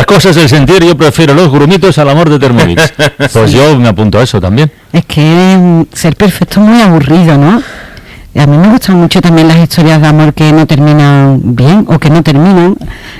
cosas del sentir, yo prefiero los grumitos al amor de Thermomix. Pues yo me apunto a eso también. Es que ser perfecto es muy aburrido, ¿no? A mí me gustan mucho también las historias de amor que no terminan bien o que no terminan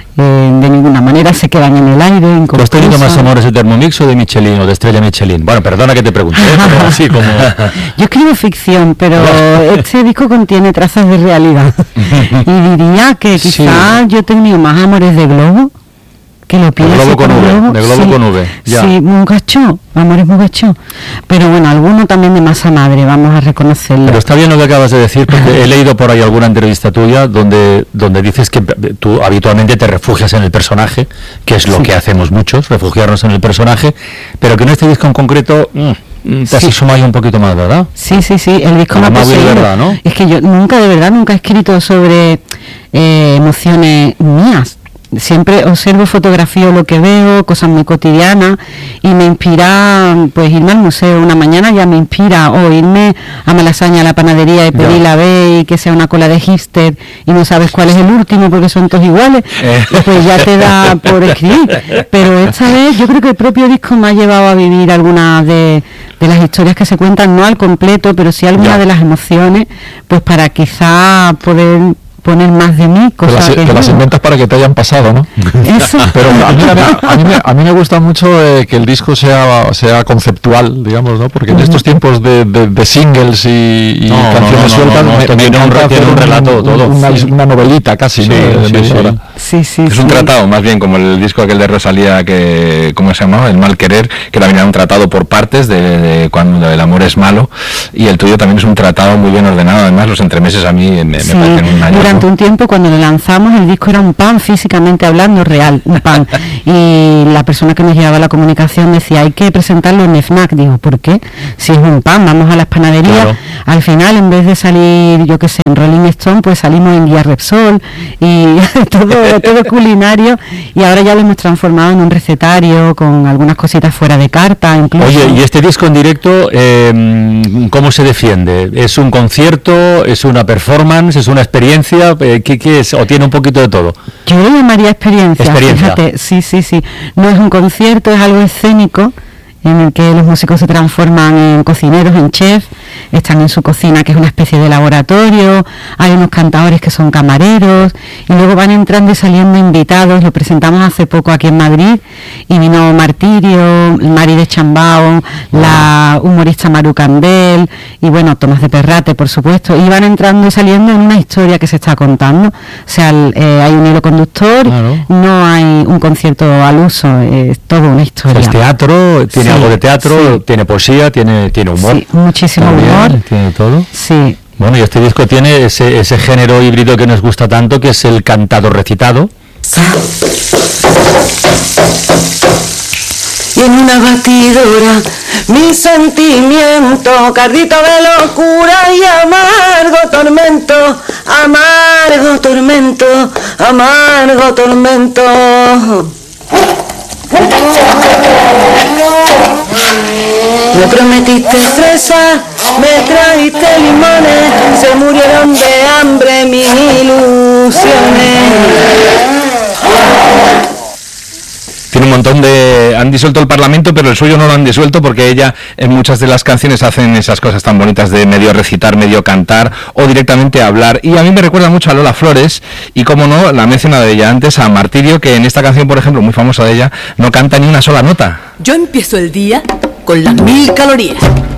de ninguna manera, se quedan en el aire. ¿Tú has tenido más amores de Thermomix o de Michelin o de Estrella Michelin? Bueno, perdona que te pregunte, pero así como... Yo escribo ficción, pero este disco contiene trazas de realidad. Y diría que quizás yo he tenido más amores de globo, que lo pienso. De globo con V, de globo con V. Ya. Sí, muy gacho, amores muy gacho. Pero bueno, alguno también de masa madre, vamos a reconocerlo. Pero está bien lo que acabas de decir, porque he leído por ahí alguna entrevista tuya donde dices que tú habitualmente te refugias en el personaje, que es lo que hacemos muchos, refugiarnos en el personaje, pero que en este disco en concreto... te has asomado un poquito más, ¿verdad? Sí, el disco me ha poseído. ¿Verdad, no? Es que yo nunca he escrito sobre emociones mías. Siempre observo, fotografío lo que veo, cosas muy cotidianas, y me inspira, pues irme al museo una mañana ya me inspira, o irme a Malasaña a la panadería y pedir la B y que sea una cola de hipster y no sabes cuál es el último porque son todos iguales, pues ya te da por escribir. Pero esta vez yo creo que el propio disco me ha llevado a vivir algunas de las historias que se cuentan, no al completo, pero sí algunas de las emociones, pues para quizá poder poner más de mí, cosas que las inventas para que te hayan pasado, ¿no? Eso. Pero a mí me gusta mucho que el disco sea conceptual, digamos, ¿no? Porque en estos tiempos de singles y canciones sueltas me encanta hacer un relato todo, una novelita casi, sí. Es un tratado, más bien, como el disco aquel de Rosalía, que ¿cómo se llamaba? El mal querer, que también era un tratado por partes de cuando el amor es malo, y el tuyo también es un tratado muy bien ordenado. Además, los entremeses a mí me parecen un año. Durante un tiempo, cuando lo lanzamos, el disco era un pan, físicamente hablando, real, un pan. Y la persona que nos llevaba la comunicación decía, hay que presentarlo en FNAC. Digo, ¿por qué? Si es un pan, vamos a las panaderías. Claro. Al final, en vez de salir, yo qué sé, en Rolling Stone, pues salimos en Guía Repsol y todo culinario. Y ahora ya lo hemos transformado en un recetario con algunas cositas fuera de carta, incluso. Oye, ¿y este disco en directo cómo se defiende? ¿Es un concierto? ¿Es una performance? ¿Es una experiencia? ¿Qué es? ¿O tiene un poquito de todo? Yo lo llamaría experiencia. Fíjate, sí. No es un concierto, es algo escénico en el que los músicos se transforman en cocineros, en chefs, están en su cocina, que es una especie de laboratorio, hay unos cantadores que son camareros, y luego van entrando y saliendo invitados. Lo presentamos hace poco aquí en Madrid, y vino Martirio, Mari de Chambao, la humorista Maru Candel, y bueno, Tomás de Perrate, por supuesto, y van entrando y saliendo en una historia que se está contando. O sea, hay un hilo conductor, no hay un concierto al uso, es todo una historia. ¿Es teatro? ¿Tiene algo de teatro? ¿Tiene poesía? ¿Tiene humor? Sí, muchísimo humor. ¿Tiene todo? Sí. Bueno, y este disco tiene ese género híbrido que nos gusta tanto, que es el cantado recitado. Y en una batidora mi sentimiento, cardito de locura y amargo tormento, amargo tormento, amargo tormento. Me prometiste fresa, me trajiste limones, se murieron de hambre mis ilusiones. Tiene un montón de... Han disuelto el Parlamento, pero el suyo no lo han disuelto, porque ella en muchas de las canciones hacen esas cosas tan bonitas de medio recitar, medio cantar o directamente hablar. Y a mí me recuerda mucho a Lola Flores, y como no, la mencionado de ella antes, a Martirio, que en esta canción, por ejemplo, muy famosa de ella, no canta ni una sola nota. Yo empiezo el día con las 1000 calorías.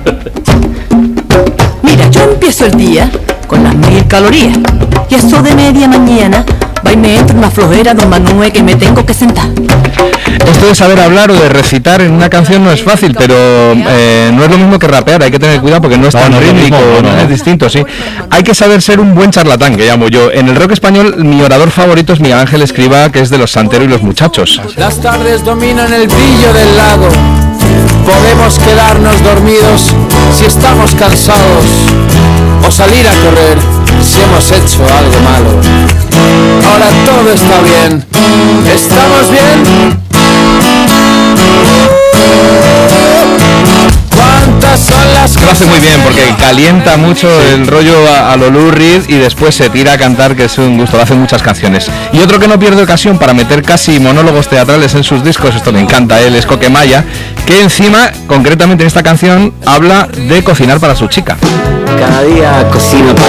Mira, yo empiezo el día con las 1000 calorías. Y eso de media mañana va y me entra una flojera, don Manuel, que me tengo que sentar. Esto de saber hablar o de recitar en una canción no es fácil, pero no es lo mismo que rapear. Hay que tener cuidado porque no es tan rítmico, es distinto, sí. Hay que saber ser un buen charlatán, que llamo yo. En el rock español, mi orador favorito es Miguel Ángel Escrivá, que es de Los Santeros y Los Muchachos. Las tardes dominan el brillo del lago. Podemos quedarnos dormidos si estamos cansados, o salir a correr si hemos hecho algo malo. Ahora todo está bien. ¿Estamos bien? ¿Cuántas son las cosas hace muy bien porque calienta mucho el rollo a lo Lou Reed y después se tira a cantar, que es un gusto, hace muchas canciones. Y otro que no pierde ocasión para meter casi monólogos teatrales en sus discos, esto me encanta, él es Coquemaya, que encima, concretamente en esta canción, habla de cocinar para su chica. Cada día cocino para